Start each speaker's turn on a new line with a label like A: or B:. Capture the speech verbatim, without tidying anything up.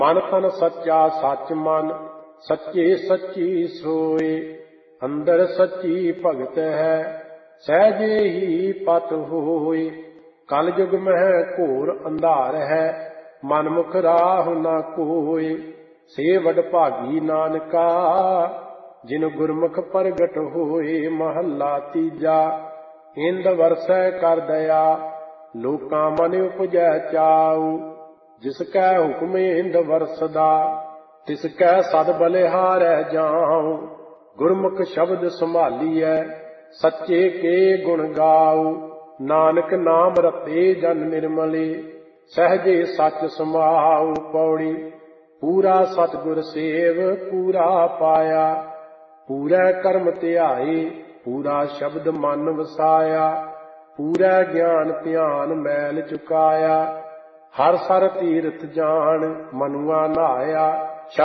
A: ਮਨ ਤਨ ਸੱਚਾ ਸੱਚ ਮਨ, ਸੱਚੇ ਸੱਚੀ ਸੋਏ। ਅੰਦਰ ਸੱਚੀ ਭਗਤ ਹੈ, ਸਹਿਜੇ ਹੀ ਪਤ ਹੋਏ। ਕਲ ਯੁਗ ਮਹਿ ਘੋਰ ਅੰਧਾਰ ਹੈ, ਮਨਮੁਖ ਰਾਹ ਨਾ ਕੋਏ। ਸੇ ਵਡਭਾਗੀ ਨਾਨਕਾ, ਜਿਨ ਗੁਰਮੁਖ ਪ੍ਰਗਟ ਹੋਏ। ਮਹੱਲਾ ਤੀਜਾ। ਇੰਦ ਵਰਸੈ ਕਰ ਦਇਆ, ਲੋਕਾਂ ਮਨ ਉਪਜੈ ਚਾਉ। ਜਿਸ ਕੈ ਹੁਕਮ ਇੰਦ ਵਰਸਦਾ, ਤਿਸ ਕੈ ਸਦ ਬਲਿਹਾਰੈ ਜਾਉ। ਗੁਰਮੁਖ ਸ਼ਬਦ ਸੰਭਾਲੀਐ, ਸੱਚੇ ਕੇ ਗੁਣ ਗਾਉ। ਨਾਨਕ ਨਾਮ ਰਤੇ ਜਨ ਨਿਰਮਲੇ, ਸਹਿਜੇ ਸੱਚ ਸਮਾਉ। ਪੌੜੀ। ਪੂਰਾ ਸਤਿਗੁਰ ਸੇਵ ਪੂਰਾ ਪਾਇਆ, ਪੂਰਾ ਕਰਮ ਧਿਆਏ, ਪੂਰਾ ਸ਼ਬਦ ਮਨ ਵਸਾਇਆ। ਪੂਰਾ ਗਿਆਨ ਧਿਆਨ ਮੈਲ ਚੁਕਾਇਆ, ਹਰ ਸਰ ਤੀਰਥ ਜਾਣ ਮਨੁਆ ਨਹਾਇਆ।